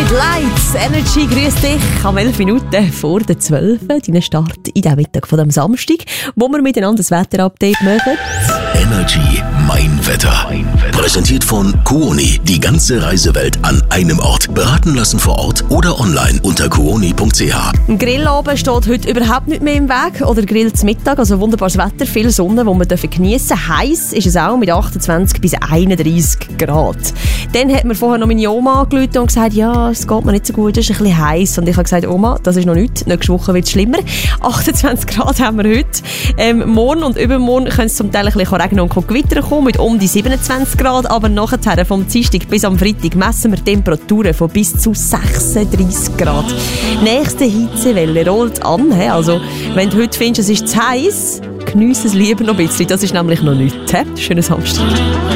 Night Lights, Energy, grüß dich. Am 11 Minuten vor der 12. Deinen Start in den Mittag von dem Samstag, wo wir miteinander das Wetterupdate machen. Energy Mein Wetter. Präsentiert von Kuoni. Die ganze Reisewelt an einem Ort. Beraten lassen vor Ort oder online unter kuoni.ch. Ein Grillabend steht heute überhaupt nicht mehr im Weg. Oder Grill zum Mittag. Also wunderbares Wetter, viel Sonne, die wir geniessen dürfen. Heiß ist es auch mit 28 bis 31 Grad. Dann hat mir vorher noch meine Oma angerufen und gesagt, ja, es geht mir nicht so gut, es ist ein bisschen heiß. Und ich habe gesagt, Oma, das ist noch nichts. Nächste Woche wird es schlimmer. 28 Grad haben wir heute. Morgen und übermorgen können es zum Teil ein bisschen regnen und Gewitter kommen mit um die 27 Grad. Aber nachher vom Dienstag bis am Freitag messen wir Temperaturen von bis zu 36 Grad. Nächste Hitzewelle rollt an. Also, wenn du heute findest, es ist zu heiß, geniesse es lieber noch ein bisschen. Das ist nämlich noch nichts. Schönes Samstag.